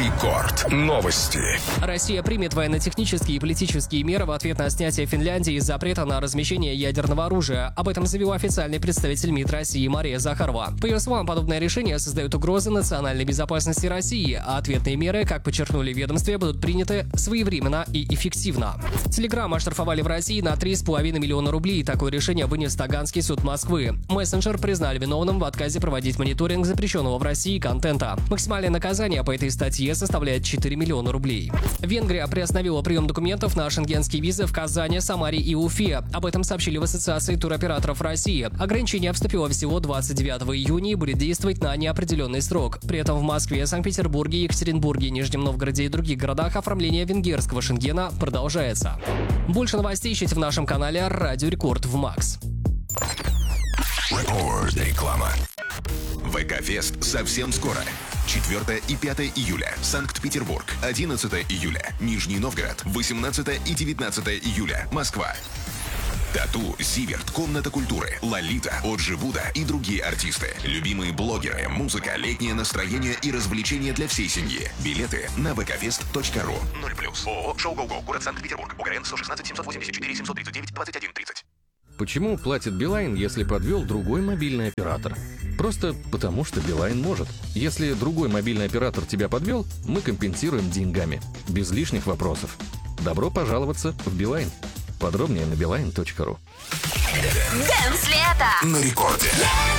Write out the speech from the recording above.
Рекорд. Новости. Россия примет военно-технические и политические меры в ответ на снятие Финляндии из запрета на размещение ядерного оружия. Об этом заявил официальный представитель МИД России Мария Захарова. По ее словам, подобное решение создает угрозы национальной безопасности России, а ответные меры, как подчеркнули в ведомстве, будут приняты своевременно и эффективно. Телеграм оштрафовали в России на 3,5 миллиона рублей. Такое решение вынес Таганский суд Москвы. Мессенджер признали виновным в отказе проводить мониторинг запрещенного в России контента. Максимальное наказание по этой статье составляет 4 миллиона рублей. Венгрия приостановила прием документов на шенгенские визы в Казани, Самаре и Уфе. Об этом сообщили в Ассоциации туроператоров России. Ограничение вступило всего 29 июня и будет действовать на неопределенный срок. При этом в Москве, Санкт-Петербурге, Екатеринбурге, Нижнем Новгороде и других городах оформление венгерского шенгена продолжается. Больше новостей ищите в нашем канале «Радио Рекорд» в МАКС. Реклама. ВК-фест совсем скоро. 4 и 5 июля. Санкт-Петербург. 11 июля. Нижний Новгород. 18 и 19 июля. Москва. Тату, Зиверт, Комната культуры, Лолита, Оджи Буда и другие артисты. Любимые блогеры, музыка, летнее настроение и развлечения для всей семьи. Билеты на vkfest.ru. 0+. ООО «Шоу-Го-Го», город Санкт-Петербург. УГРН 116 784 739 2130. Почему платит Билайн, если подвел другой мобильный оператор? Просто потому, что Билайн может. Если другой мобильный оператор тебя подвел, мы компенсируем деньгами. Без лишних вопросов. Добро пожаловаться в Билайн. Подробнее на beeline.ru. Дэнс лето На рекорде.